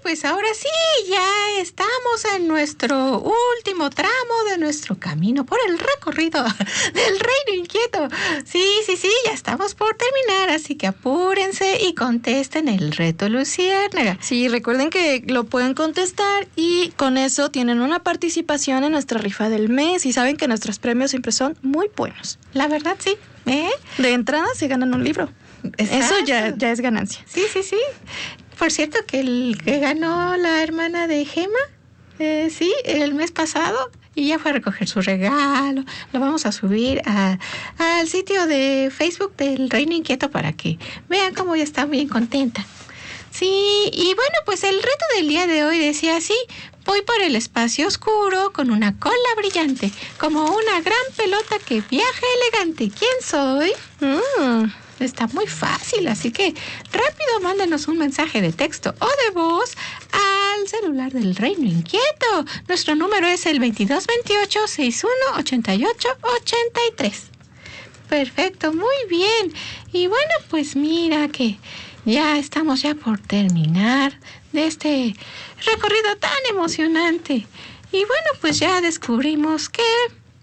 pues ahora sí, ya estamos en nuestro último tramo de nuestro camino por el recorrido del Reino Inquieto. Sí, ya estamos por terminar, así que apúrense y contesten el reto Luciérnaga. Sí, recuerden que lo pueden contestar y con eso tienen una participación en nuestra rifa del mes y saben que nuestros premios siempre son muy buenos. La verdad, sí. De entrada se ganan un libro. Exacto. Eso ya es ganancia. Sí. Por cierto, que el que ganó la hermana de Gema, sí, el mes pasado, y ya fue a recoger su regalo. Lo vamos a subir al sitio de Facebook del Reino Inquieto para que vean cómo ya está bien contenta. Sí, y bueno, pues el reto del día de hoy decía así: voy por el espacio oscuro con una cola brillante, como una gran pelota que viaja elegante. ¿Quién soy? Está muy fácil, así que rápido mándenos un mensaje de texto o de voz al celular del Reino Inquieto. Nuestro número es el 2228-6188-83. Perfecto, muy bien. Y bueno, pues mira que ya estamos por terminar de este recorrido tan emocionante. Y bueno, pues ya descubrimos que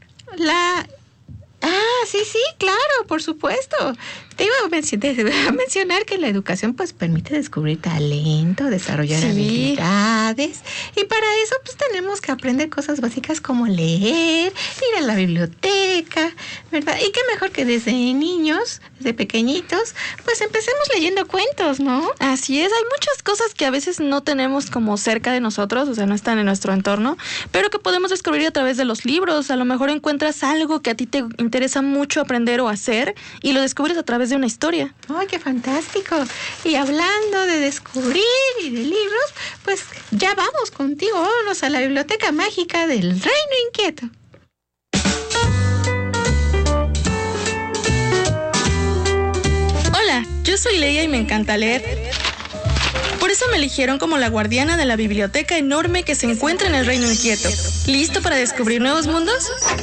sí, claro, por supuesto. Te iba a mencionar que la educación pues permite descubrir talento, desarrollar habilidades, y para eso pues tenemos que aprender cosas básicas como leer, ir a la biblioteca, ¿verdad? Y qué mejor que desde niños, desde pequeñitos, pues empecemos leyendo cuentos, ¿no? Así es, hay muchas cosas que a veces no tenemos como cerca de nosotros, o sea, no están en nuestro entorno, pero que podemos descubrir a través de los libros. A lo mejor encuentras algo que a ti te interesa mucho aprender o hacer y lo descubres a través de una historia. ¡Ay, qué fantástico! Y hablando de descubrir y de libros, pues ya vamos contigo. Vámonos a la biblioteca mágica del Reino Inquieto. Hola, yo soy Leia y me encanta leer. Por eso me eligieron como la guardiana de la biblioteca enorme que se encuentra en el Reino Inquieto. ¿Listo para descubrir nuevos mundos?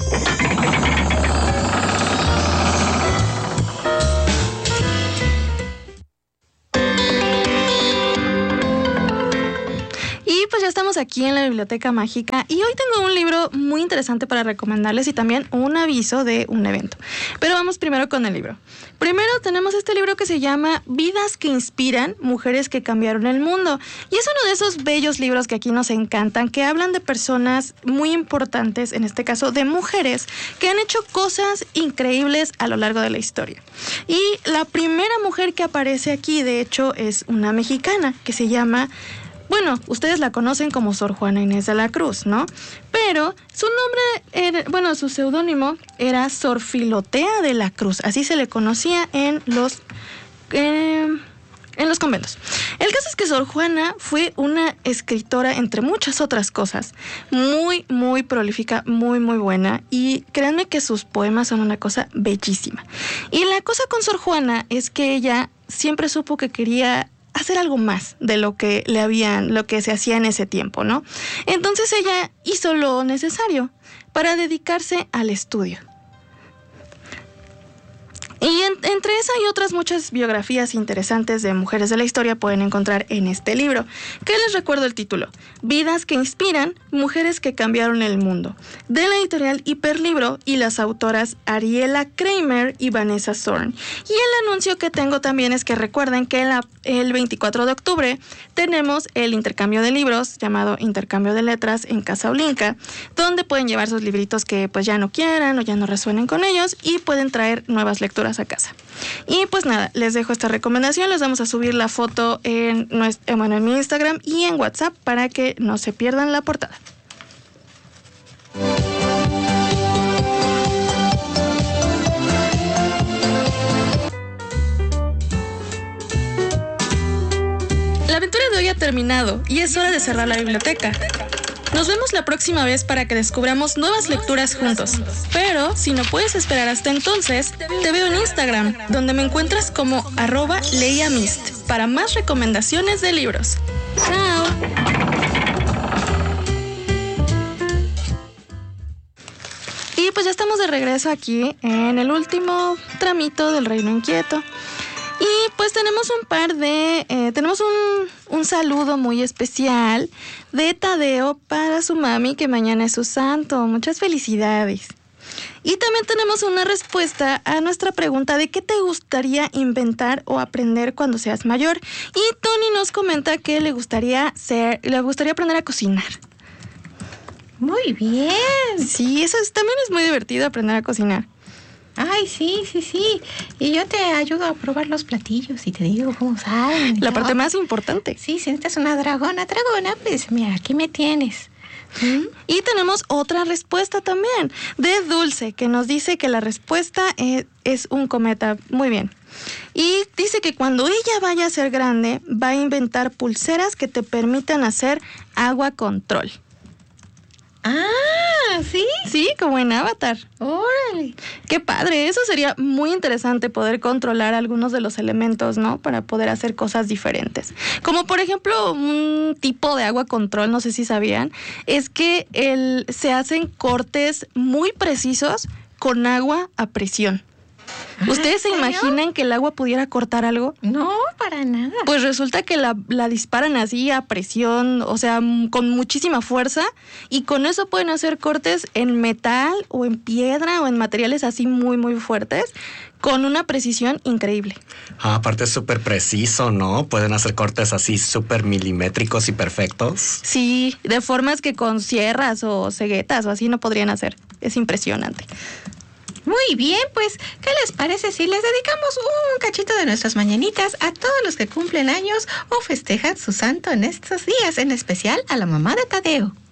Y pues ya estamos aquí en la biblioteca mágica y hoy tengo un libro muy interesante para recomendarles y también un aviso de un evento. Pero vamos primero con el libro. Primero tenemos este libro que se llama Vidas que Inspiran, Mujeres que Cambiaron el Mundo. Y es uno de esos bellos libros que aquí nos encantan, que hablan de personas muy importantes, en este caso de mujeres, que han hecho cosas increíbles a lo largo de la historia. Y la primera mujer que aparece aquí, de hecho, es una mexicana que se llama... Bueno, ustedes la conocen como Sor Juana Inés de la Cruz, ¿no? Pero su nombre, su seudónimo era Sor Filotea de la Cruz. Así se le conocía en los conventos. El caso es que Sor Juana fue una escritora, entre muchas otras cosas, muy, muy prolífica, muy, muy buena. Y créanme que sus poemas son una cosa bellísima. Y la cosa con Sor Juana es que ella siempre supo que quería hacer algo más de lo que se hacía en ese tiempo, ¿no? Entonces ella hizo lo necesario para dedicarse al estudio. Y entre esa y otras muchas biografías interesantes de mujeres de la historia pueden encontrar en este libro, que les recuerdo el título: Vidas que Inspiran, Mujeres que Cambiaron el Mundo, de la editorial Hiperlibro y las autoras Ariela Kramer y Vanessa Zorn. Y el anuncio que tengo también es que recuerden que el 24 de octubre tenemos el intercambio de libros llamado Intercambio de Letras en Casa Olinka, donde pueden llevar sus libritos que pues ya no quieran o ya no resuenen con ellos y pueden traer nuevas lecturas a casa. Y pues nada, les dejo esta recomendación. Les vamos a subir la foto en mi Instagram y en WhatsApp para que no se pierdan la portada. La aventura de hoy ha terminado y es hora de cerrar la biblioteca. Nos vemos la próxima vez para que descubramos nuevas lecturas juntos. Pero si no puedes esperar hasta entonces, te veo en Instagram, donde me encuentras como @leiamist para más recomendaciones de libros. ¡Chao! Y pues ya estamos de regreso aquí en el último tramito del Reino Inquieto. Y pues tenemos tenemos un un saludo muy especial de Tadeo para su mami, que mañana es su santo. Muchas felicidades. Y también tenemos una respuesta a nuestra pregunta de qué te gustaría inventar o aprender cuando seas mayor. Y Tony nos comenta que le gustaría aprender a cocinar. Muy bien. Sí, también es muy divertido aprender a cocinar. Ay, sí. Y yo te ayudo a probar los platillos y te digo cómo saben. La parte más importante. Sí, si necesitas una dragona, pues mira, aquí me tienes. Y tenemos otra respuesta también de Dulce, que nos dice que la respuesta es un cometa. Muy bien. Y dice que cuando ella vaya a ser grande, va a inventar pulseras que te permitan hacer agua control. Ah, ¿sí? Sí, como en Avatar. Órale. Qué padre, eso sería muy interesante, poder controlar algunos de los elementos, ¿no? Para poder hacer cosas diferentes. Como por ejemplo, un tipo de agua control, no sé si sabían, es que se hacen cortes muy precisos con agua a presión. ¿Ustedes se imaginan que el agua pudiera cortar algo? No, para nada. Pues resulta que la disparan así a presión, o sea, con muchísima fuerza, y con eso pueden hacer cortes en metal o en piedra o en materiales así muy, muy fuertes, con una precisión increíble. Aparte es súper preciso, ¿no? Pueden hacer cortes así súper milimétricos y perfectos. Sí, de formas que con sierras o ceguetas o así no podrían hacer. Es impresionante. Muy bien, pues, ¿qué les parece si les dedicamos un cachito de nuestras mañanitas a todos los que cumplen años o festejan su santo en estos días, en especial a la mamá de Tadeo?